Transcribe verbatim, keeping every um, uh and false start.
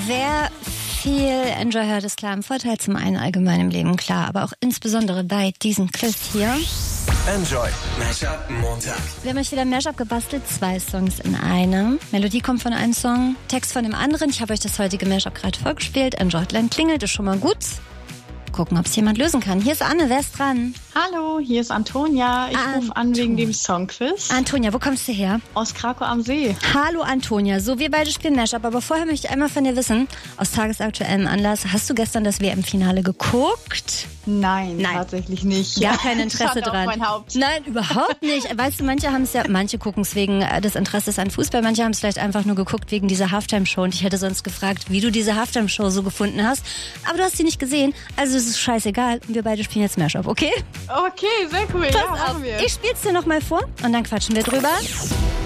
Wer viel Enjoy hört, ist klar im Vorteil, zum einen allgemein im Leben, klar, aber auch insbesondere bei diesem Quiz hier. Enjoy Mashup Montag. Wir haben euch wieder ein Mashup gebastelt, zwei Songs in einem. Melodie kommt von einem Song, Text von dem anderen. Ich habe euch das heutige Mashup gerade vorgespielt. Enjoy klingelt, ist schon mal gut. Gucken, ob es jemand lösen kann. Hier ist Anne, wer ist dran? Hallo, hier ist Antonia. Ich Anton- rufe an wegen dem Songquiz. Antonia, wo kommst du her? Aus Krakau am See. Hallo Antonia, so wir beide spielen Mashup, aber vorher möchte ich einmal von dir wissen, aus tagesaktuellem Anlass, hast du gestern das W M-Finale geguckt? Nein, Nein. tatsächlich nicht. Gar kein Interesse Schande auf dran. mein Haupt. Nein, überhaupt nicht. Weißt du, manche haben es ja, manche gucken es wegen des Interesses an Fußball, manche haben es vielleicht einfach nur geguckt wegen dieser Halftime-Show. Und ich hätte sonst gefragt, wie du diese Halftime-Show so gefunden hast. Aber du hast sie nicht gesehen, also es ist scheißegal. Und wir beide spielen jetzt Mashup, okay? Okay, sehr cool. Pass ja, auf, machen wir. ich spiel's dir nochmal vor und dann quatschen wir drüber.